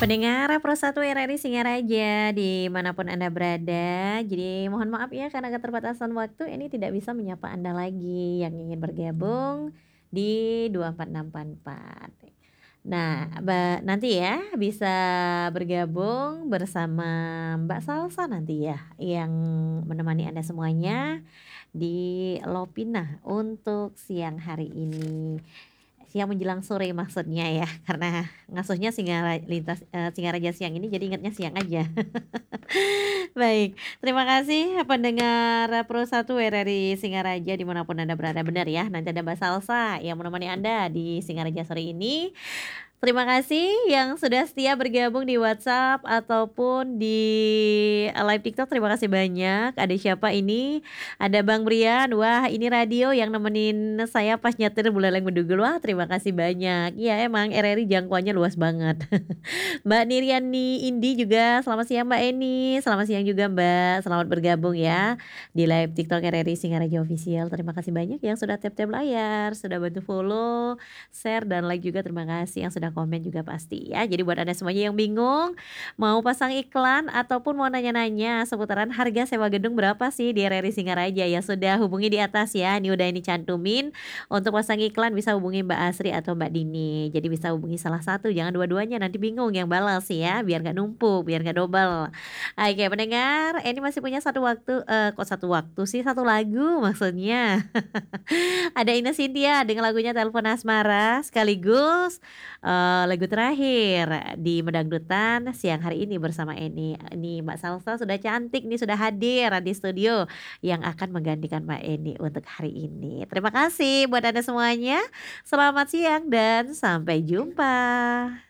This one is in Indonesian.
Pendengar Pro 1 RRI Singaraja, dimanapun Anda berada. Jadi mohon maaf ya karena keterbatasan waktu ini tidak bisa menyapa Anda lagi yang ingin bergabung di 2464. Nah, nanti ya bisa bergabung bersama Mbak Salsa nanti ya yang menemani Anda semuanya di Lopina untuk siang hari ini. Siang menjelang sore maksudnya ya, karena ngasuhnya Singaraja siang ini jadi ingatnya siang aja. Baik, terima kasih pendengar Pro 1 RRI Singaraja dimanapun Anda berada, benar ya, nanti ada Mbak Salsa yang menemani Anda di Singaraja sore ini. Terima kasih yang sudah setia bergabung di WhatsApp ataupun di live TikTok, terima kasih banyak. Ada siapa ini? Ada Bang Brian, wah ini radio yang nemenin saya pas nyetir Buleleng Bedugul, wah terima kasih banyak. Iya emang RRI jangkauannya luas banget. Mbak Niriani Indi juga, selamat siang Mbak Eni, selamat siang juga Mbak, selamat bergabung ya di live TikTok RRI Singaraja Official. Terima kasih banyak yang sudah tap-tap layar, sudah bantu follow, share dan like juga terima kasih yang sudah komen juga pasti ya. Jadi buat Anda semuanya yang bingung mau pasang iklan ataupun mau nanya-nanya seputaran harga sewa gedung berapa sih di RRI Singaraja ya sudah hubungi di atas ya. Ini udah ini cantumin untuk pasang iklan bisa hubungi Mbak Asri atau Mbak Dini. Jadi bisa hubungi salah satu, jangan dua-duanya nanti bingung yang balas ya, biar nggak numpuk, biar nggak double. Oke pendengar, ini masih punya satu waktu, kok satu waktu sih, satu lagu maksudnya. Ada Ine Cynthia dengan lagunya Telepon Asmara sekaligus, lagu terakhir di Medangdutan siang hari ini bersama Eni. Ini Mbak Salsa sudah cantik nih, sudah hadir di studio yang akan menggantikan Mbak Eni untuk hari ini. Terima kasih buat Anda semuanya. Selamat siang dan sampai jumpa.